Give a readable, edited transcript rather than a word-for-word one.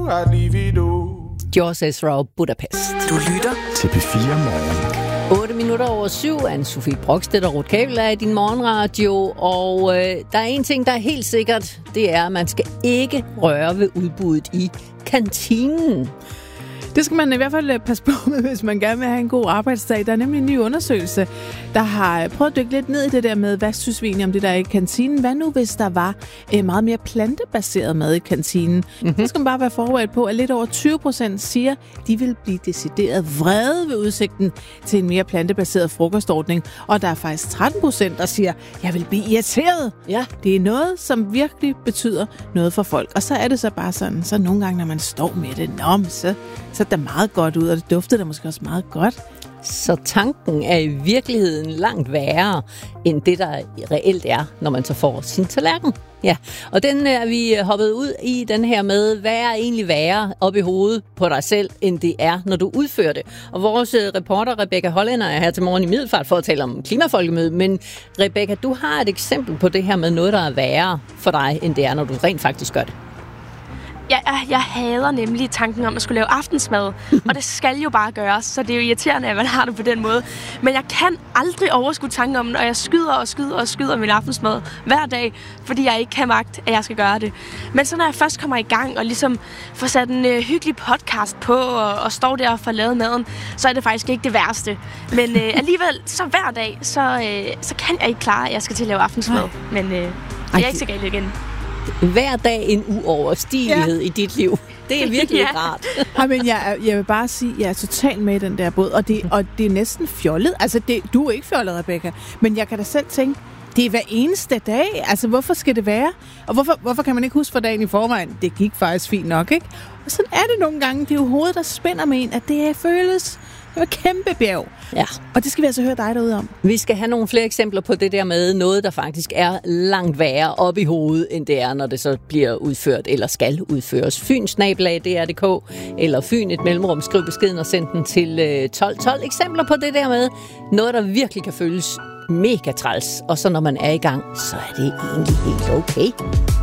I'd leave it all. George Ezra og Budapest. Du lytter til P4 Morgen. 8 minutter over 7. Anne-Sophie Brokstedt og Ruth Kabel er i din morgenradio, og der er en ting, der er helt sikkert, det er, at man skal ikke røre ved udbuddet i kantinen. Det skal man i hvert fald passe på med, hvis man gerne vil have en god arbejdsdag. Der er nemlig en ny undersøgelse, der har prøvet at dykke lidt ned i det der med, hvad synes vi egentlig om det der i kantinen? Hvad nu, hvis der var meget mere plantebaseret mad i kantinen? Så skal man bare være forberedt på, at lidt over 20% siger, de vil blive decideret vrede ved udsigten til en mere plantebaseret frokostordning. Og der er faktisk 13%, der siger, jeg vil blive irriteret. Ja. Det er noget, som virkelig betyder noget for folk. Og så er det så bare sådan, så nogle gange, når man står med det, så det meget godt ud, og det dufter da måske også meget godt. Så tanken er i virkeligheden langt værre, end det, der reelt er, når man så får sin tallerken. Ja, og den er vi hoppet ud i, den her med, hvad er egentlig værre op i hovedet på dig selv, end det er, når du udfører det. Og vores reporter, Rebecca Hollænder, er her til morgen i Middelfart for at tale om klimafolkemødet. Men Rebecca, du har et eksempel på det her med noget, der er værre for dig, end det er, når du rent faktisk gør det. Jeg hader nemlig tanken om at skulle lave aftensmad, og det skal jo bare gøres, så det er jo irriterende, at man har det på den måde. Men jeg kan aldrig overskue tanken om, når jeg skyder min aftensmad hver dag, fordi jeg ikke kan magt, at jeg skal gøre det. Men så når jeg først kommer i gang og ligesom får sat en hyggelig podcast på og står der og får lavet maden, så er det faktisk ikke det værste. Men alligevel, så hver dag, så kan jeg ikke klare, at jeg skal til at lave aftensmad. Men det er ikke så galt igen. Hver dag en uoverstigelighed i dit liv. Det er virkelig ikke rart. Ja, men jeg vil bare sige, at jeg er totalt med i den der båd, og det er næsten fjollet. Altså, du er ikke fjollet, Rebecca, men jeg kan da selv tænke, det er hver eneste dag. Altså, hvorfor skal det være? Og hvorfor kan man ikke huske for dagen i forvejen? Det gik faktisk fint nok, ikke? Og sådan er det nogle gange. Det er jo hovedet, der spænder med en, at det føles det var kæmpe bjerg. Ja. Og det skal vi altså høre dig derude om. Vi skal have nogle flere eksempler på det der med noget, der faktisk er langt værre op i hovedet, end det er, når det så bliver udført eller skal udføres. Fyn@dr.dk eller Fyn et mellemrum. Skriv beskeden og send den til 1212. Eksempler på det der med noget, der virkelig kan føles mega træls. Og så når man er i gang, så er det egentlig helt okay.